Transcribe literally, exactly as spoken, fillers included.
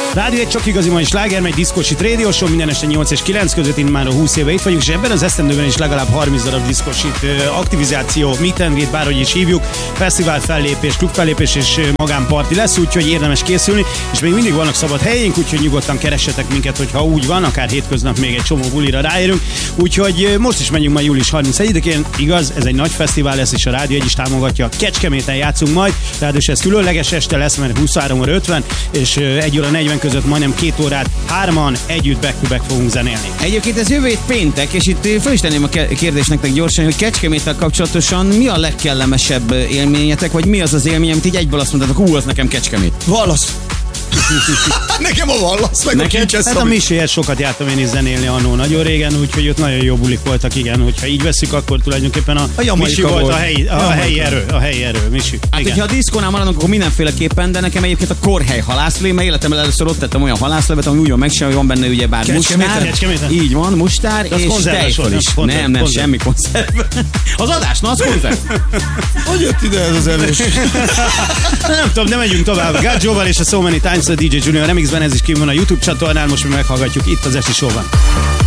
Rádió egy csak igazi mai sláger, megy diszkosit rádió show, minden este nyolc és kilenc között, én már a húsz éve itt vagyunk, és ebben az esztendőben is legalább harminc darab diszkosit, aktivizáció, meet and greet, bárhogy is hívjuk, fesztivál fellépés, klub fellépés és magánparti lesz, úgyhogy érdemes készülni, és még mindig vannak szabad helyeink, úgyhogy nyugodtan keressetek minket, hogyha úgy van, akár hétköznap még egy csomó bulira ráérünk. Úgyhogy most is menjünk majd július harmincegyedikén, igaz, ez egy nagy fesztivál lesz, és a Rádió egy is támogatja. Kecskeméten játszunk majd, ráadásul ez különleges este lesz, mert huszonhárom óra ötven és egy óra negyven között majdnem két órát hárman együtt back-to-back fogunk zenélni. Egyébként ez jövő hét péntek, és itt föl is tenném a kérdést nektek gyorsan, hogy Kecskeméttel kapcsolatosan mi a legkellemesebb élményetek, vagy mi az az élmény, amit így egyből azt mondtátok, hú, az nekem Kecskemét. Wallace. Nekem a Wallace, meg Nekem, a Kincses hát a Miséhez sokat jártam én is zenélni annó nagyon régen, úgyhogy ott nagyon jó bulik voltak, igen. Hogyha így veszük, akkor tulajdonképpen a, a Misi volt, volt a helyi, a helyi erő, a helyi erő, Misi. Hát, igen. hogyha a diszkónál maradunk, akkor mindenféleképpen, de nekem egyébként a Korhely halászlé, mert életemben először ott tettem olyan halászlevet, ami úgy van megcsinálva, hogy van benne ugye bár mustár. Kecskeméten? Így van, mustár és tejföl is. Konzerv, nem, nem, konzerv. semmi konzerv. Az adás, na az konzerv. Hogy jött ide ez az erős? Nem tudom, nem megyünk tovább. Gaggioval és a So Many Times a dé dzsé Junior remixben, ez is kívül van a YouTube csatornán, most mi meghallgatjuk itt az Esti Showban.